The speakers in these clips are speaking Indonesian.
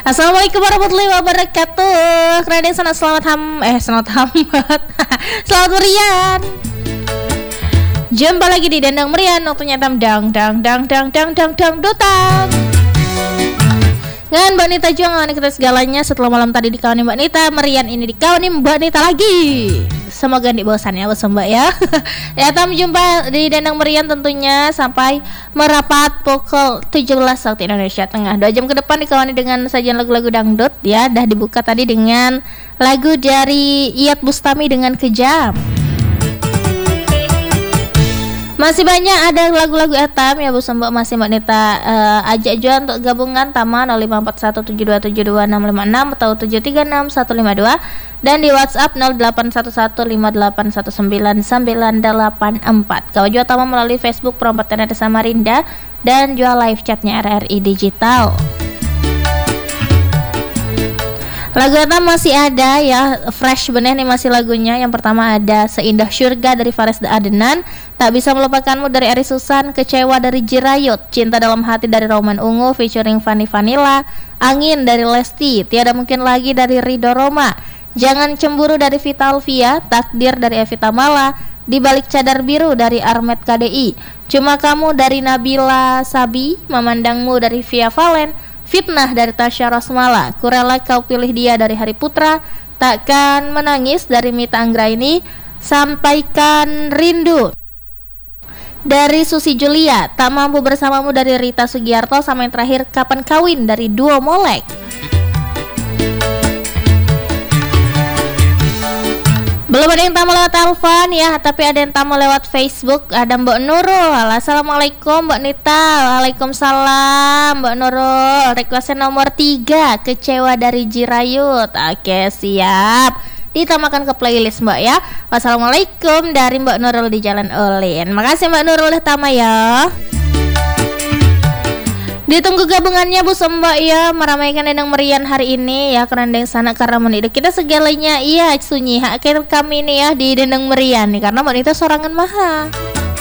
Assalamualaikum warahmatullahi wabarakatuh. Keren sana selamat hambat. Selamat merian. Jumpa lagi di Dendang Merian. Waktunya dang dutang. Dengan Mbak Nita juga ngawani kita segalanya. Setelah malam tadi dikawani Mbak Nita, Merian ini dikawani Mbak Nita lagi. Semoga nggak bosan ya Mbak ya. Ya, kita jumpa di Dendang Merian tentunya sampai merapat pukul 17 waktu Indonesia Tengah. 2 jam ke depan dikawani dengan sajian lagu-lagu dangdut ya. Dah dibuka tadi dengan lagu dari Iyeth Bustami dengan Kejam. Masih banyak ada lagu-lagu etam ya Bu Sembok, masih Mbak Nita ajak juga untuk gabungan Tama 054172725656 atau 736152 dan di WhatsApp 0811581994. Kau juga Tama melalui Facebook Perompak Tenete Samarinda dan juga live chatnya RRI Digital. Lagu etam masih ada ya, fresh bener nih masih lagunya. Yang pertama ada Seindah Syurga dari Faris Adenan, Tak Bisa Melupakanmu dari Ari Susan, Kecewa dari Jirayut, Cinta Dalam Hati dari Roman Ungu featuring Fanny Vanilla, Angin dari Lesti, Tiada Mungkin Lagi dari Ridho Roma, Jangan Cemburu dari Vita Alvia, Takdir dari Evita Mala, Di Balik Cadar Biru dari Armet KDI, Cuma Kamu dari Nabila Sabi, Memandangmu dari Via Valen, Fitnah dari Tasya Rosmala, Kurela Kau Pilih Dia dari Hari Putra, Takkan Menangis dari Mita Anggraini, Sampaikan Rindu dari Susi Julia, Tak Mampu Bersamamu dari Rita Sugiarto, sama yang terakhir Kapan Kawin dari Duo Molek. Belum ada yang tamu lewat telepon ya, tapi ada yang tamu lewat Facebook. Ada Mbak Nurul. Assalamualaikum Mbak Nita. Waalaikumsalam Mbak Nurul. Requestnya nomor 3, Kecewa dari Jirayut. Oke, siap, ditambahkan ke playlist Mbak ya. Wassalamualaikum dari Mbak Nurul di Jalan Ulin. Makasih Mbak Nurul udah tama ya. Ditunggu gabungannya Bu Sembak ya, meramaikan Dendang Merian hari ini ya, kerendeng sana karena mendidik kita segalanya. Iya sunyi hak kami ini ya di Dendang Merian nih, karena Mbak Nita sorangan maha.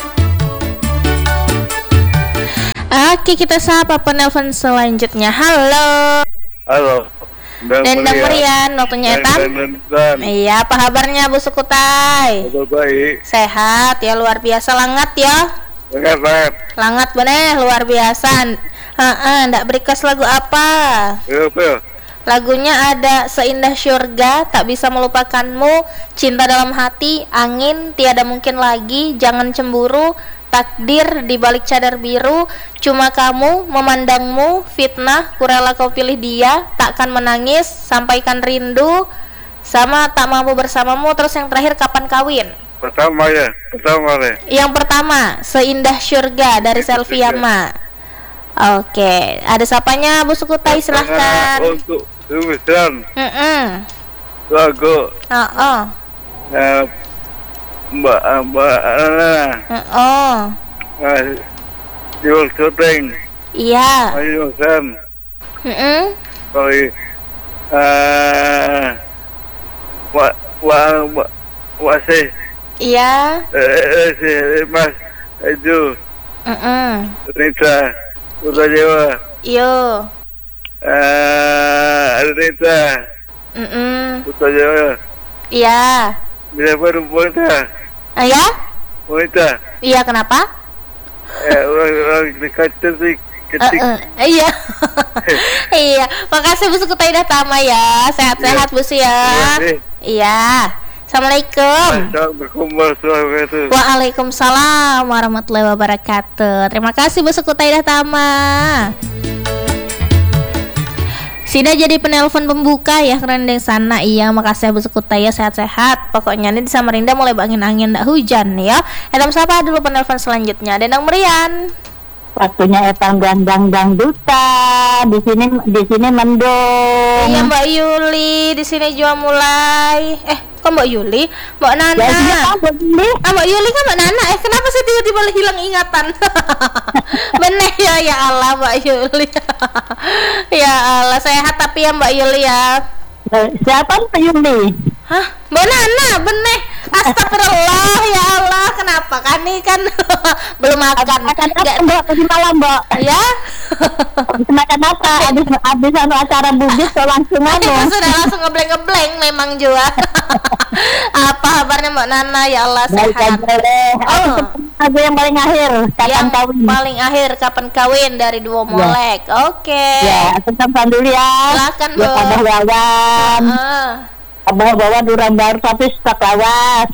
Oke, kita sapa penelpon selanjutnya. Halo. Dendang Merian, waktunya etam. Iya, apa kabarnya Bu Sukutai? Baik. Sehat ya, luar biasa, langat ya. Langat bener, luar biasa. Ndak berikas lagu apa? Lagunya ada Seindah Syurga, Tak Bisa Melupakanmu, Cinta Dalam Hati, Angin, Tiada Mungkin Lagi, Jangan Cemburu, Takdir, Di Balik Cadar Biru, Cuma Kamu, Memandangmu, Fitnah, Kurela Kau Pilih Dia, Takkan Menangis, Sampaikan Rindu, sama Tak Mampu Bersamamu. Terus yang terakhir Kapan Kawin. Pertama ya. Yang pertama Seindah Syurga dari Selviama. Oke, ada sapanya Bu Sukutai, silahkan. Untuk tulisan lagu Mbak Ana jual syuting. Iya. Ayo Sam. Sorry. Wasih. Iya. Mas itu. Rita. Kota Jawa. Yo. Rita. Kota Jawa. Iya. Bisa baru wanita. Ya? Wanita. Iya, kenapa? Orang dekat ketik. Iya. Iya. Makasih Bu Sukutai dah tama ya. Sehat-sehat Bu ya. Iya. Assalamualaikum. Waalaikumsalam warahmatullahi wabarakatuh. Terima kasih Bu Sukutai dah tama. Sida jadi penelpon pembuka ya, kerendeng sana. Iya, makasih Bu Sukutai ya, sehat-sehat. Pokoknya ini di Samarinda mulai angin-angin ndak hujan ya. Etam siapa dulu penelpon selanjutnya? Dendang Merian. Waktunya etam dang duta. Di sini mendung. Iya Mbak Yuli, di sini juga mulai. Kok Mbak Yuli? Mbak Nana. Ya, Mbak Yuli kan Mbak Nana. Kenapa sih tiba-tiba hilang ingatan? Bener ya Allah Mbak Yuli. Ya Allah, sehat tapi ya Mbak Yuli ya. Siapa Mbak Yuli? Hah? Mbak Nana, bener. Astagfirullah, ya Allah, kenapa kan nih kan belum makan. Makan apa Nggak- Mbak tadi malam Mbak? ya. Habis makan apa? Habis acara bugis kok langsung Itu ngomong. sudah langsung ngebleng memang juga. Apa kabarnya Mbak Nana? Ya Allah, Baik sehat. aja. Oh. Aku yang paling akhir, kapan Yang kawin? paling akhir kapan kawin dari Duo Molek. Oke. Ya, aku sampan dulu ya. Silakan, Buat Bu. Abah Wawan. Heeh. Abah Wawan Duran Baru tapi stok lawas.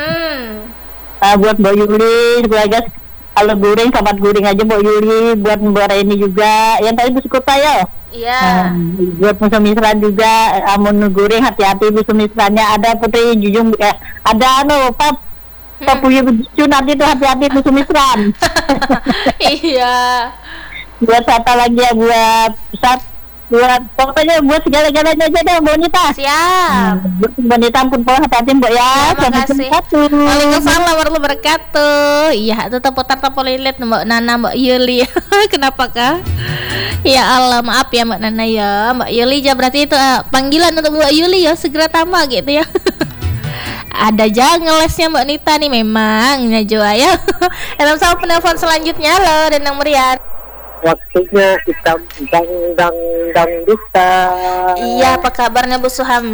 Buat Mbak Yuli, guys. Kalau guring, kapan guring aja Mbak Yuli. Buat Mbak Reni juga. Yang tadi biskuit saya. Iya. Buat musuh misran juga. Amun guring hati-hati musuh misrannya. Ada Putri Jujung. Ada Papuya begitu nanti tuh hati-hati musuh misran. Iya. Buat apa lagi ya buat pokoknya buat segala-galanya aja deh Mbak Nita. Siap. Buat Mbak Nita ampun pola hati-hati Mbak ya. Terima kasih. Assalamualaikum. Waalaikumsalam warahmatullahi wabarakatuh. Iya, tetap putar lilit Mbak Nana, Mbak Yuli. Kenapa kah? Ya Allah, maaf ya Mbak Nana ya. Mbak Yuli ya berarti itu panggilan untuk Mbak Yuli ya, segera tamat gitu ya. Ada aja ngelesnya Mbak Nita nih memang Najwa ya. Dan sama penelpon selanjutnya loh Dendang Merian. Waktunya kita dang duta. Iya, apa kabarnya Bu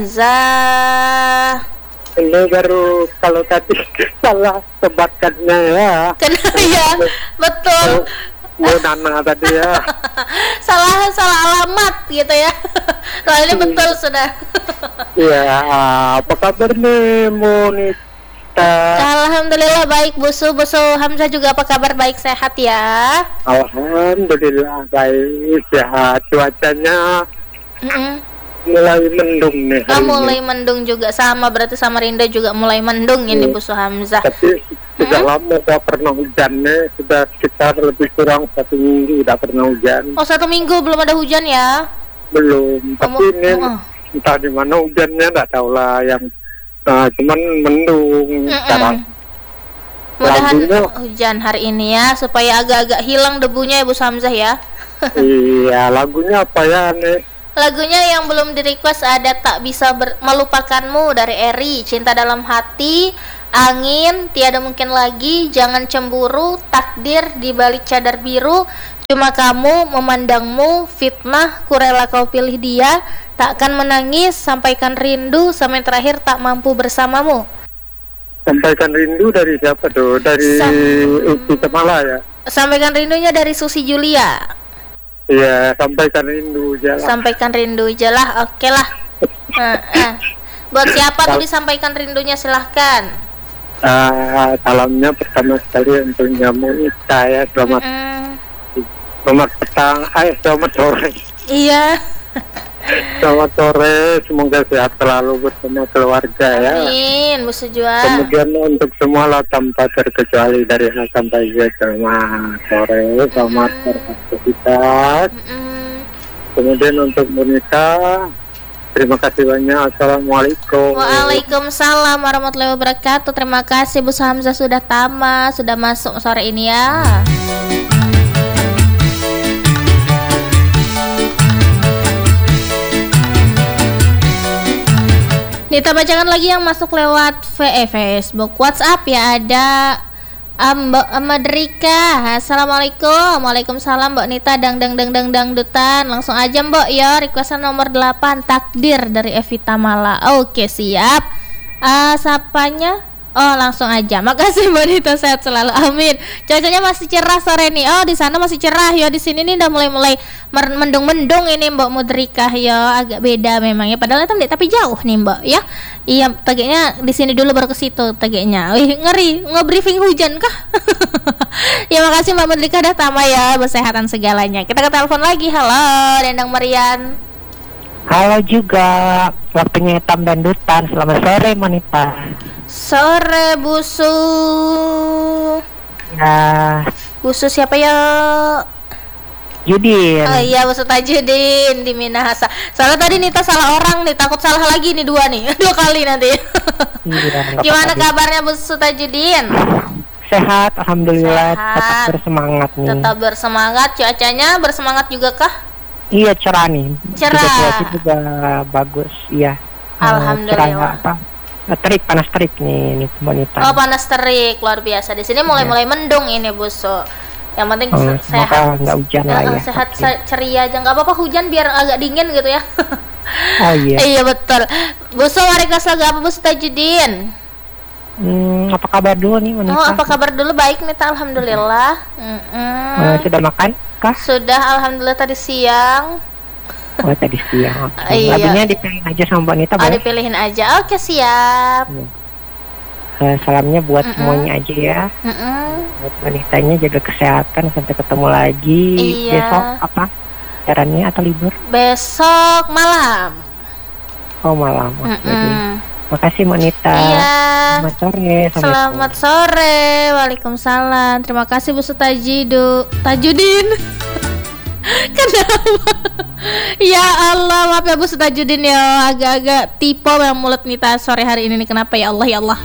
Suhamzah? Ini baru kalau tadi salah sebatkannya ya. Kenapa ya? Betul. Bu Nana tadi ya. salah alamat gitu ya. Kalau ini betul sudah. Ya, apa kabar nih Monita? Alhamdulillah baik Bu Hamzah juga apa kabar, baik sehat ya? Alhamdulillah baik sehat. Cuacanya Mm-mm. mulai mendung nih hari ini. Mulai mendung juga, sama berarti sama Rinda juga mulai mendung ini Bu Hamzah. Tapi sudah lama gak pernah hujan nih. Sudah sekitar lebih kurang 1 minggu udah pernah hujan. Oh, 1 minggu belum ada hujan ya? Belum. Tapi ini entah di mana hujannya nggak tahu lah. Yang cuman mendung sekarang. Mudahan Lagunya- hujan hari ini ya, supaya agak-agak hilang debunya ya Bu Hamzah ya. Iya, lagunya apa ya nih? Lagunya yang belum di request ada Tak Bisa Melupakanmu dari Eri, Cinta Dalam Hati, Angin, Tiada Mungkin Lagi, Jangan Cemburu, Takdir, Di Balik Cadar Biru, Cuma Kamu, Memandangmu, Fitnah, Kurela Kau Pilih Dia, Takkan Menangis, Sampaikan Rindu, sampai terakhir Tak Mampu Bersamamu. Sampaikan rindu dari siapa tuh? Dari Uci Kemala ya? Sampaikan rindunya dari Susi Julia. Iya, sampaikan rindu jalan. Sampaikan rindu aja lah, oke lah. Buat siapa tuh disampaikan rindunya, silahkan. Salamnya pertama sekali untuk Monita ya. Selamat petang, selamat sore. Iya. Selamat sore, semoga sehat selalu bersama keluarga ya. Amin, Bu Sujua. Kemudian untuk semua lah tanpa terkecuali dari A sampai Z, selamat sore, selamat beraktivitas. Kemudian untuk Monita, terima kasih banyak. Assalamualaikum. Waalaikumsalam warahmatullahi wabarakatuh. Terima kasih Bu Hamzah sudah tamat, sudah masuk sore ini ya. Kita bacakan lagi yang masuk lewat Facebook, WhatsApp ya. Ada Mbak Madrika. Assalamualaikum. Waalaikumsalam Mbak Nita, dangdutan. Langsung aja Mbak ya, requestan nomor 8 Takdir dari Evita Mala. Oke, siap. Sapanya langsung aja. Makasih Mbak Nita, sehat selalu. Amin. Cuacanya masih cerah sore nih. Oh, di sana masih cerah ya. Di sini nih udah mulai mendung-mendung ini Mbak Mudrika ya. Agak beda memang ya. Padahal itu tapi jauh nih Mbak ya. Iya, tagenya di sini dulu baru ke situ tagenya. Wih, ngeri, nge-briefing hujan kah? Ya makasih Mbak Mudrika dah tama ya, kesehatan segalanya. Kita ke telepon lagi. Halo, Dendang Marian. Halo juga, waktunya hitam dan dutan. Selamat sore Monita. Sore Busu. Ya, Busu siapa ya? Judin. Oh iya, Busu Tajudin di Minahasa. Soalnya tadi Nita salah orang nih, takut salah lagi nih 2 nih. 2 kali nanti. Iya, Gimana apa-apa. kabarnya Busu Tajudin? Sehat, alhamdulillah. Sehat. Tetap bersemangat nih. Tetap bersemangat, cuacanya bersemangat juga kah? Iya, cerah nih. Cerah. Situasi juga bagus, iya. Alhamdulillah. Cerah, nggak apa. Terik, panas terik nih wanita. Oh, panas terik luar biasa. Di sini mulai mendung ini Buso. Yang penting sehat. Nggak hujan lah ya. Sehat, ceria aja. Nggak apa-apa hujan biar agak dingin gitu ya. Oh iya. Iya betul. Buso, hari kelas lagu apa Buso Tajudin? Apa kabar dulu nih wanita? Oh, apa kabar dulu? Baik nih, alhamdulillah. Sudah makan kah? Sudah, alhamdulillah tadi siang. Oh, tadi siang. Okay. Iya. Lagunya dipilihin aja sama Mbak Nita, boleh? Dipilihin aja. Oke, siap. Salamnya buat semuanya aja ya. Buat wanitanya jaga kesehatan, sampai ketemu lagi. Iya. Besok apa? Acaranya atau libur? Besok malam. Oh, malam. Jadi, makasih Mbak Nita. Iya. Selamat sore. Selamat sore. Waalaikumsalam. Terima kasih Bu Tajudin. Kenapa? Ya Allah, maaf ya Bu Tajudin ya, agak-agak tipe yang mulut Nita sore hari ini nih. Kenapa ya Allah, ya Allah.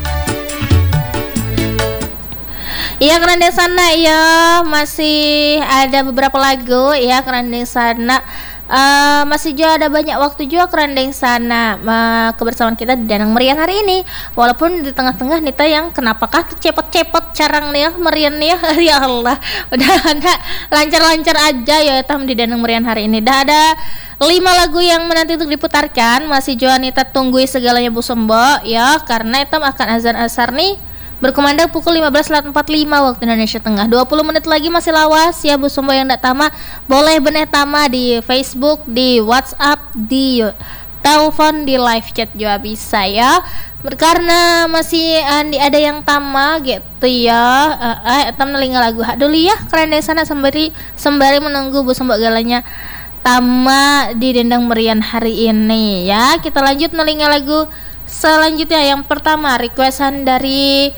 Iya, Kerandeng Sana ya, masih ada beberapa lagu ya Kerandeng Sana. Masih juga ada banyak waktu juga Kerandeng Sana kebersamaan kita di Danang Merian hari ini. Walaupun di tengah-tengah Nita yang kenapakah cepet-cepet carang nih ya Merian nih ya. Ya Allah, udah ada lancar-lancar aja ya tam di Danang Merian hari ini. Dah ada 5 lagu yang menanti untuk diputarkan. Masih juga Nita tunggui segalanya Bu Sombo ya, karena Itam akan azan asar nih berkumandang pukul 15.45 waktu Indonesia Tengah. 20 menit lagi masih lawas ya Bu Sombo yang ndak tama. Boleh bener tama di Facebook, di WhatsApp, di telepon, di live chat juga bisa ya. Karena masih ada yang tama gitu ya. Etam nelinga lagu hak dulu ya. Kerandeng Sana sembari menunggu Bu Sombo galanya tama di Dendang Merian hari ini ya. Kita lanjut nelinga lagu selanjutnya. Yang pertama requestan dari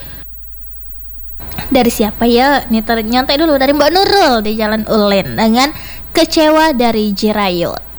siapa ya? Nita nyantai dulu dari Mbak Nurul di Jalan Ulen dengan Kecewa dari Jirayut.